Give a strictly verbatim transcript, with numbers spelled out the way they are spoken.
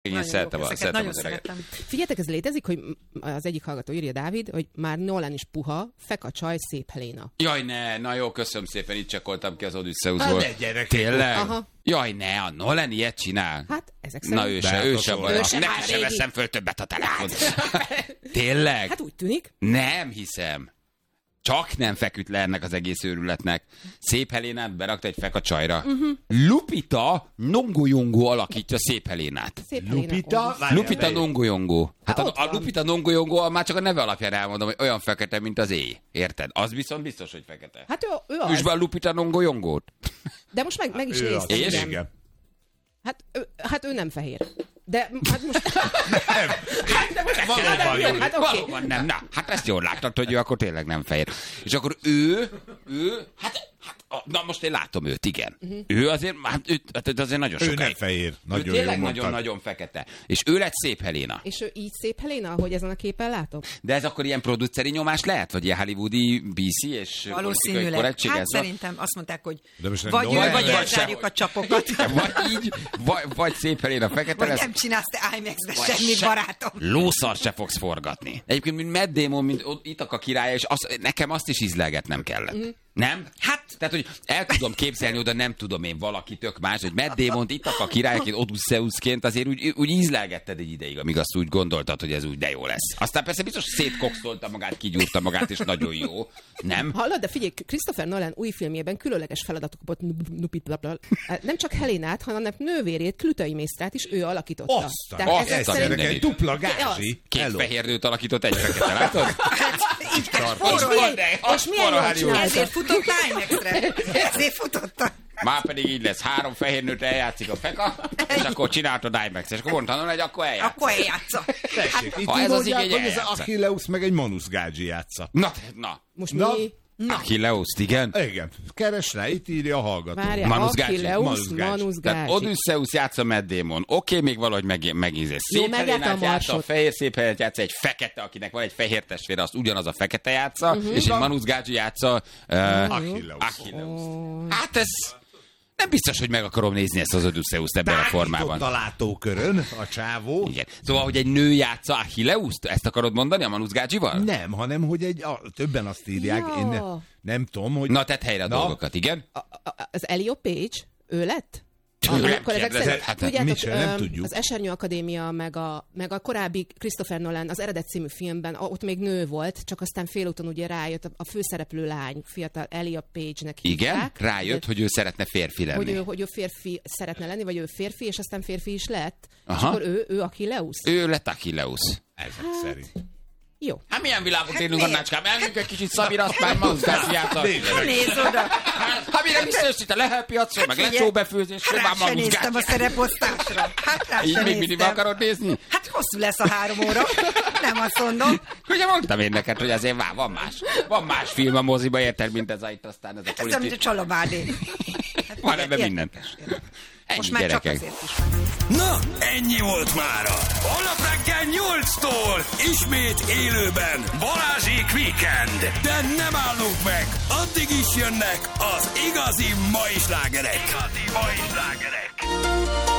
Én szeretem, a, szeretem az öreget. Figyeljetek, ez létezik, hogy az egyik hallgató írja, Dávid, hogy már Nolan is puha, fek a csaj, szép Helena. Jaj, ne, na jó, köszönöm szépen, itt csekkoltam ki az Odysseusból. Hát, tényleg? Aha. Jaj, ne, a Nolan ilyet csinál. Hát, ezek szerint. Na ő se, ő se van. se Neki se veszem föl többet a telefont. Tényleg? Hát úgy tűnik. Nem hiszem. Csak nem feküdt le ennek az egész őrületnek. Szép Helénát berakta egy fek a csajra. Uh-huh. Lupita Nyong'o alakítja Szép Helénát. Szép Lupita? Helena. Lupita Nyong'o. Hát Há, a, a Lupita Nyong'o már csak a neve alapján elmondom, hogy olyan fekete, mint az éj. Érted? Az viszont biztos, hogy fekete. Hát ő, ő az. Üsd be a Lupita Nyong'ót. De most meg, meg is Ő néztem. És? igen. Igen. Hát ő, hát ő nem fehér. De hát most... Nem. Hát, de most Valóban jó, jó. hát oké. Valóban nem. Na, hát ezt jól láttad, hogy ő akkor tényleg nem fehér. És akkor ő, ő, hát, hát na most én látom őt, igen. Uh-huh. Ő azért, hát, ő, hát azért nagyon Ő sokáig. nem fehér. Nagyon ő jó tényleg mondtad. nagyon-nagyon fekete. És ő lett Szép Helena. És ő így Szép Helena, ahogy ezen a képen látom? De ez akkor ilyen produceri nyomás lehet? Vagy ilyen hollywoodi bé cé és valószínűleg. korrektség? Hát ez szerintem azt mondták, hogy most nem vagy ő, Nolan, vagy vagy elzárjuk sem. a csapokat. Vagy így, vagy, vagy Szép Helena fekete Vagy lesz. nem csinálsz te IMAX-be Vagy semmit, se- barátom. Lószar se fogsz forgatni. Egyébként, mint Matt Damon, mint Ithaca királya, és az, nekem azt is ízlelgetnem kellett. Mm. Nem? Hát, Tehát, hogy el tudom képzelni, oda nem tudom én valaki tök más, hogy Matt Damont Ithaca királyként, Odysseusként azért úgy, úgy ízlelgetted egy ideig, amíg azt úgy gondoltad, hogy ez úgy de jó lesz. Aztán persze biztos szétkokszolta magát, kigyúrta magát, és nagyon jó. Nem? Hallod, de figyelj, Christopher Nolan új filmjében különleges feladatok kapott, nem csak Helénát, hanem nővérét, Klütai Mésztrát is ő alakította. Aztán, Tehát azt ezek a szerint- mindenit. egy dupla gázsi. Két Hello. fehér nőt alakított egy fekete, látod? így kell És spórolni. milyen, és milyen jól csinálta. Ezért futott IMAX-re. Ezért futotta. Már pedig így lesz, három fehér nőt eljátszik a feka, és akkor csináltad IMAX, és akkor mondtam, hogy akkor eljátsz. Akkor eljátsza. Tessék, itt ha úgy ez az mondják, igény, hogy ez eljátsza. Achilleus meg egy Manus Gágyi játsza. Na, na. Most Na. mi? Achilleuszt, igen. Igen, keres rá, itt írja a hallgató. Várjál, Manus Gágyi. Achilleus, Manus Gágyi. Manus Tehát Gágyi. Odysseus játsza Matt Damon. Oké, okay, még valahogy meg, megízés. Jó, Szép megjárta a Helénát játsza, a marsot. fehér Szép Helénát játsza, egy fekete, akinek van egy fehér testvére, azt ugyanaz a fekete játsza, uh-huh. és egy Manus Gágyi játsza uh, Achilleus. Achilleus. Hát ez... Nem biztos, hogy meg akarom nézni ezt az Odysseust ebben a formában. Tágított a látókörön a csávó. Igen. Szóval, hogy egy nő játsza Achilleust? Ezt akarod mondani a Manus Gágyival? Nem, hanem hogy egy, a, többen azt írják, Ja. én ne, nem tudom, hogy... Na, tedd helyre a Na. dolgokat, igen? A- a- Az Elio Page, ő lett? Tőlem Akkor ezek kérdezed? szerint, Hát, tudjátok, mit sem, nem öm, tudjuk. az Esernyő Akadémia, meg a, meg a korábbi Christopher Nolan, az Eredet című filmben, ott még nő volt, csak aztán félúton ugye rájött a, a főszereplő lány, fiatal Elia Page-nek Igen? hívták. Rájött, hogy ő szeretne férfi lenni. hogy ő, hogy ő férfi szeretne lenni, vagy ő férfi, és aztán férfi is lett. És Aha. akkor ő, ő Achilleus? Ő lett Achilleus. Ezek szerint. Jó. Hát milyen világot élünk, miért? Annácskám? Elmegyünk egy kicsit Szabira, azt már Manus Gágyi játsza. Nézd oda. Hát mire visszajössz itt a lehelpiacról, meg lecsóbefőzésről, Hát már rá se Manus néztem a Gágyi. szereposztásra. Hát rá Így se még mindig néztem. akarod nézni? Hát hosszú lesz a három óra. Nem azt mondom. Ugye mondtam én neked, hogy azért vár, van más. Van más film a moziba, érted, mint ez a itt aztán ez a Ez olyan, mint a politik. Csalabádé. Hát Van ebben érdekes, minden. érdekes. Ennyi, Most már csak gyerekek. azért is van. Na, ennyi volt mára. Holnap reggel nyolctól ismét élőben Balázsék Weekend. De nem állunk meg, addig is jönnek az igazi mai slágerek. Igazi mai slágerek.